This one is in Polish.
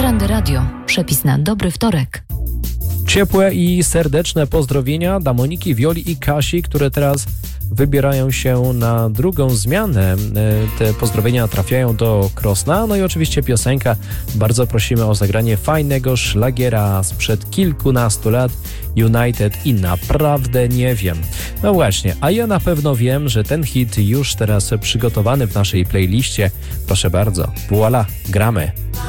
Grande Radio. Przepis na dobry wtorek. Ciepłe i serdeczne pozdrowienia dla Moniki, Wioli i Kasi, które teraz wybierają się na drugą zmianę. Te pozdrowienia trafiają do Krosna. No i oczywiście piosenka. Bardzo prosimy o zagranie fajnego szlagiera sprzed kilkunastu lat. United i naprawdę nie wiem. No właśnie, a ja na pewno wiem, że ten hit już teraz przygotowany w naszej playliście. Proszę bardzo, voila, gramy.